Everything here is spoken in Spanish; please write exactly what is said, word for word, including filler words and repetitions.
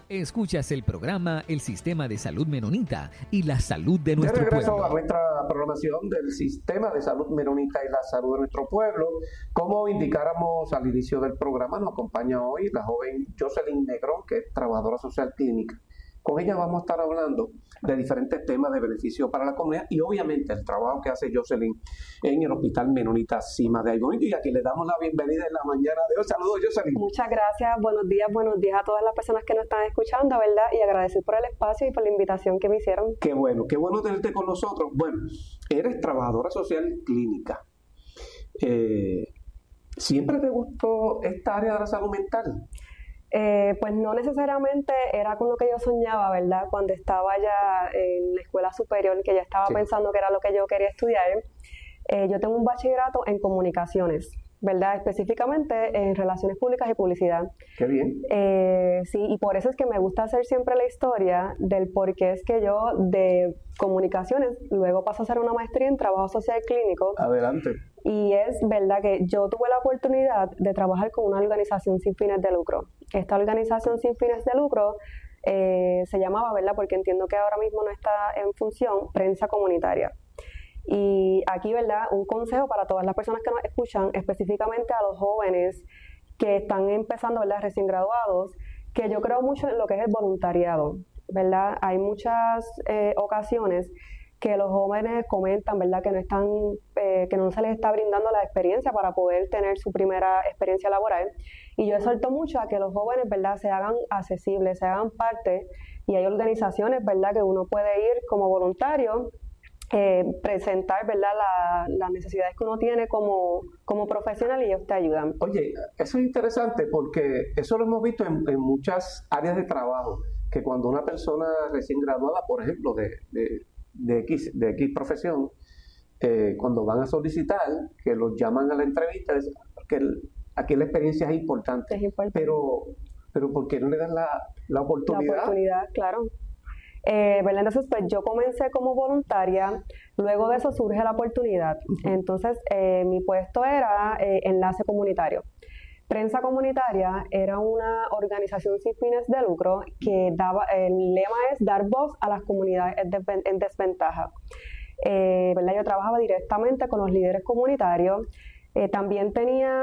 Escuchas el programa El Sistema de Salud Menonita y la salud de nuestro de regreso pueblo. a nuestra programación del Sistema de Salud Menonita y la salud de nuestro pueblo. Como indicáramos al inicio del programa, nos acompaña hoy la joven Jocelyn Negrón, que es trabajadora social clínica. Con ella vamos a estar hablando de diferentes temas de beneficio para la comunidad y obviamente el trabajo que hace Jocelyn en el Hospital Menonita Cima de Aybonito. Y aquí le damos la bienvenida en la mañana de hoy. Saludos, Jocelyn. Muchas gracias, buenos días, buenos días a todas las personas que nos están escuchando, ¿verdad? Y agradecer por el espacio y por la invitación que me hicieron. Qué bueno, qué bueno tenerte con nosotros. Bueno, eres trabajadora social clínica. Eh, ¿Siempre te gustó esta área de la salud mental? Eh, pues no necesariamente era con lo que yo soñaba, ¿verdad? Cuando estaba ya en la escuela superior, que ya estaba sí. pensando que era lo que yo quería estudiar. Eh, yo tengo un bachillerato en comunicaciones, ¿verdad? Específicamente en relaciones públicas y publicidad. Qué bien. Eh, sí, y por eso es que me gusta hacer siempre la historia del por qué es que yo de comunicaciones luego paso a hacer una maestría en trabajo social clínico. Adelante. Y es verdad que yo tuve la oportunidad de trabajar con una organización sin fines de lucro. Esta organización sin fines de lucro eh, se llamaba, ¿verdad? Porque entiendo que ahora mismo no está en función, Prensa Comunitaria. Y aquí, ¿verdad? Un consejo para todas las personas que nos escuchan, específicamente a los jóvenes que están empezando, ¿verdad? Recién graduados, que yo creo mucho en lo que es el voluntariado, ¿verdad? Hay muchas eh, ocasiones que los jóvenes comentan, ¿verdad? Que no están, eh, que no se les está brindando la experiencia para poder tener su primera experiencia laboral. Y yo exhorto mucho a que los jóvenes, ¿verdad? Se hagan accesibles, se hagan parte. Y hay organizaciones, ¿verdad? Que uno puede ir como voluntario, eh, presentar, ¿verdad? La, las necesidades que uno tiene como, como profesional y ellos te ayudan. Oye, eso es interesante porque eso lo hemos visto en, en muchas áreas de trabajo, que cuando una persona recién graduada, por ejemplo, de, de de X, de X profesión, eh, cuando van a solicitar, que los llaman a la entrevista, que el, aquí la experiencia es importante, es importante. pero pero ¿por qué no le dan la, la oportunidad? La oportunidad, claro. Eh, ¿verdad? Entonces, pues yo comencé como voluntaria, luego de eso surge la oportunidad. Uh-huh. Entonces, eh, mi puesto era eh, enlace comunitario. Prensa Comunitaria era una organización sin fines de lucro que daba, el lema es dar voz a las comunidades en desventaja. Eh, ¿verdad? Yo trabajaba directamente con los líderes comunitarios, eh, también tenía